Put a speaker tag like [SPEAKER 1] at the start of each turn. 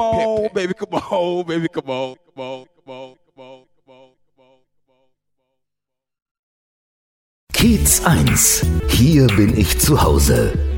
[SPEAKER 1] on, baby, come on, baby, come on, come on, come on, come on, come on, come on.
[SPEAKER 2] Kiez 1. Hier bin ich zu Hause.